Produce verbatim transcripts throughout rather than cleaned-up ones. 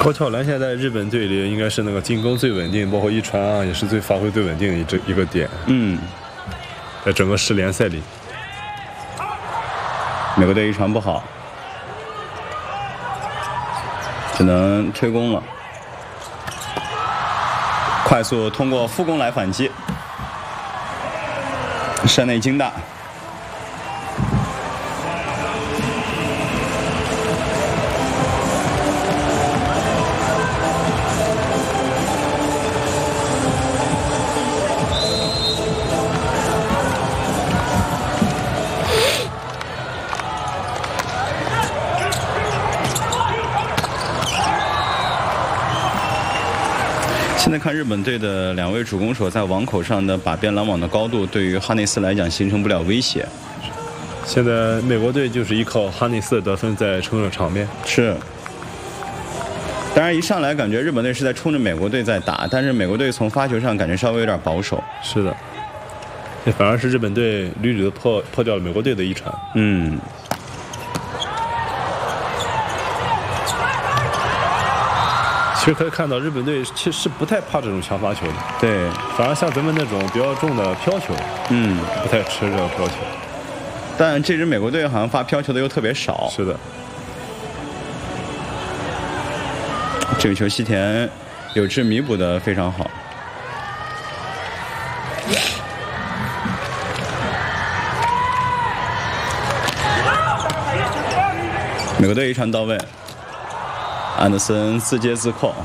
高桥兰现在日本队里应该是那个进攻最稳定，包括一传啊也是最发挥最稳定的一这一个点。 嗯， 在整个世联赛里， 美国队一传不好，只能推攻了。快速通过副攻来反击，山内京大。现在看日本队的两位主攻手在网口上的把边拦网的高度，对于哈内斯来讲形成不了威胁。 现在美国队就是依靠哈内斯的得分在撑着场面。 是，当然一上来感觉日本队是在冲着美国队在打，但是美国队从发球上感觉稍微有点保守。 是的，这反而是日本队屡屡的破破掉了美国队的一传。 嗯。 其实可以看到，日本队其实是不太怕这种强发球的。 对， 反而像咱们那种比较重的飘球， 嗯， 不太吃这个飘球。 但这支美国队好像发飘球的又特别少。 是的。 这个球西田有志弥补的非常好。美国队一传到位。安德森自接自扣，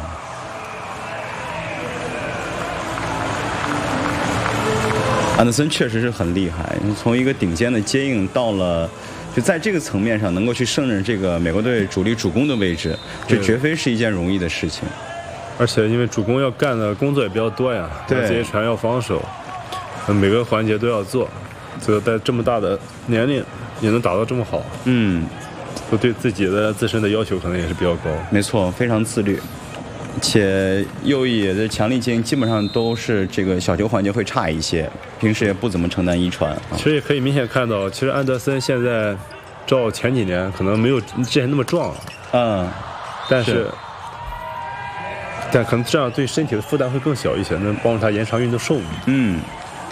安德森确实是很厉害，从一个顶尖的接应到了，就在这个层面上能够去胜任这个美国队主力主攻的位置，这绝非是一件容易的事情。 而且因为主攻要干的工作也比较多呀， 对， 接传要防守，每个环节都要做，所以在这么大的年龄也能打到这么好， 嗯。 都对自己的自身的要求可能也是比较高。 没错，非常自律，且右翼的强力进基本上都是这个小球环节会差一些，平时也不怎么承担一传。 其实也可以明显看到，其实安德森现在照前几年可能没有之前那么壮了， 嗯， 但是，是但可能这样对身体的负担会更小一些，能帮助他延长运动寿命。 嗯。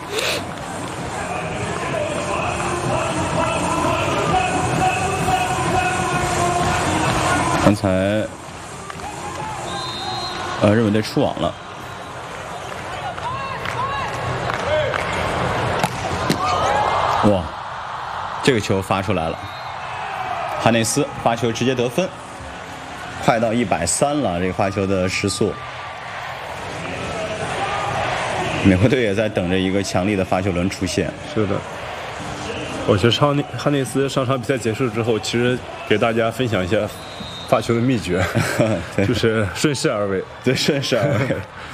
刚才，呃，日本队出网了。哇，这个球发出来了，哈内斯发球直接得分，快到一百三了，这个发球的时速。美国队也在等着一个强力的发球轮出现。 是的。我觉得哈内哈内斯上场比赛结束之后，其实给大家分享一下发球的秘诀，就是顺势而为。 对，顺势而为。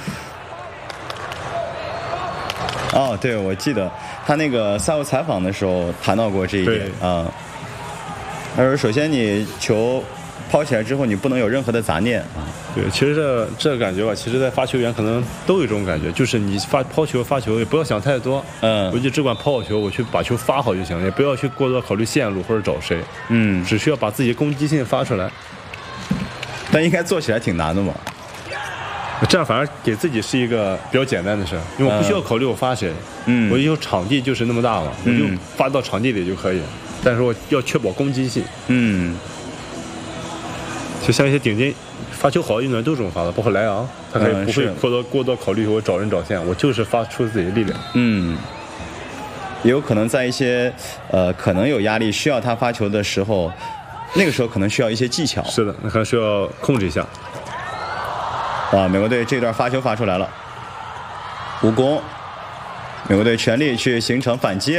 哦，对，我记得他那个赛后采访的时候谈到过这一点啊。他说：“首先，你球抛起来之后，你不能有任何的杂念啊。” 对，其实这这个感觉吧，其实在发球员可能都有一种感觉，就是你发抛球发球也不要想太多， 嗯， 我就只管抛好球，我去把球发好就行了，也不要去过多考虑线路或者找谁， 嗯， 只需要把自己的攻击性发出来。 但应该做起来挺难的嘛。 这样反而给自己是一个比较简单的事，因为我不需要考虑我发谁， 嗯， 我有场地就是那么大嘛，我就发到场地里就可以，但是我要确保攻击性， 嗯， 就像一些顶尖发球好的运动员都这种发的，包括莱昂，他可以不会过多过多考虑我找人找线，我就是发出自己的力量。 嗯，也有可能在一些呃可能有压力需要他发球的时候，那个时候可能需要一些技巧。 是的，那可能需要控制一下。 啊，美国队这段发球发出来了，无功，美国队全力去形成反击。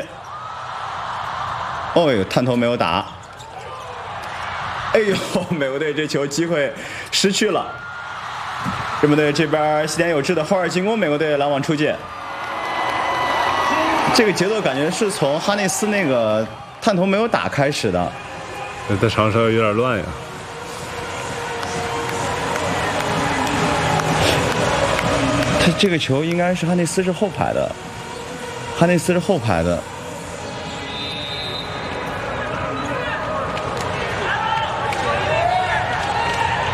哦呦，探头没有打。哎呦，美国队这球机会失去了。日本队这边西田有志的后二进攻，美国队拦网出界。这个节奏感觉是从哈内斯那个探头没有打开始的。 在场上有点乱呀。 他这个球应该是哈内斯是后排的，哈内斯是后排的。